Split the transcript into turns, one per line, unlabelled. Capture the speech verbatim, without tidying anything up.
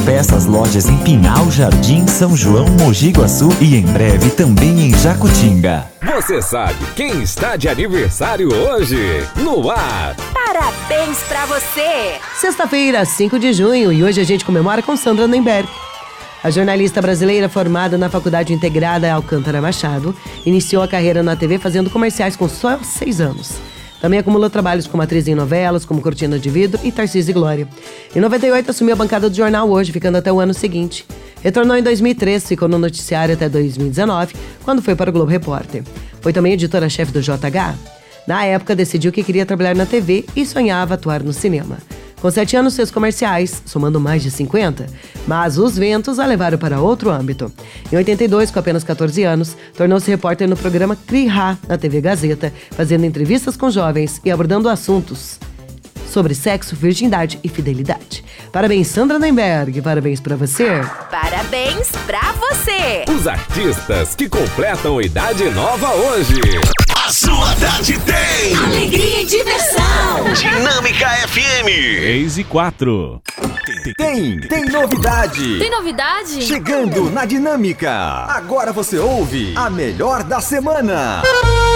Peças lojas em Pinhal, Jardim, São João, Mogi Guaçu e em breve também em Jacutinga.
Você sabe quem está de aniversário hoje? No ar!
Parabéns pra você!
Sexta-feira, cinco de junho, e hoje a gente comemora com Sandra Nemberg. A jornalista brasileira formada na Faculdade Integrada Alcântara Machado iniciou a carreira na T V fazendo comerciais com só seis anos. Também acumulou trabalhos como atriz em novelas, como Cortina de Vidro e Tarcísio e Glória. Em noventa e oito assumiu a bancada do jornal Hoje, ficando até o ano seguinte. Retornou em dois mil e três, ficou no noticiário até dois mil e dezenove, quando foi para o Globo Repórter. Foi também editora-chefe do J H. Na época, decidiu que queria trabalhar na T V e sonhava atuar no cinema. Com sete anos fez comerciais, somando mais de cinquenta, mas os ventos a levaram para outro âmbito. Em oitenta e dois, com apenas catorze anos, tornou-se repórter no programa Cri-Ha, na T V Gazeta, fazendo entrevistas com jovens e abordando assuntos sobre sexo, virgindade e fidelidade. Parabéns, Sandra Nemberg, parabéns pra você.
Parabéns pra você.
Os artistas que completam a idade nova hoje.
A sua tarde tem
Alegria e diversão.
Dinâmica F M.
três e quatro.
Tem, tem novidade.
Tem novidade?
Chegando na Dinâmica. Agora você ouve a melhor da semana.